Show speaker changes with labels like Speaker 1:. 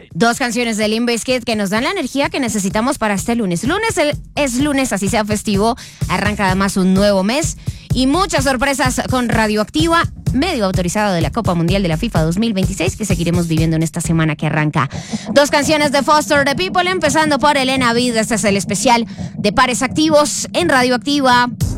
Speaker 1: Dos canciones de Limp Bizkit que nos dan la energía que necesitamos para este lunes. Es lunes, así sea festivo. Arranca además un nuevo mes y muchas sorpresas con Radioactiva, medio autorizado de la Copa Mundial de la FIFA 2026 que seguiremos viviendo en esta semana que arranca. Dos canciones de Foster the People, empezando por Elena Vid. Este es el especial de Pares Activos en Radioactiva.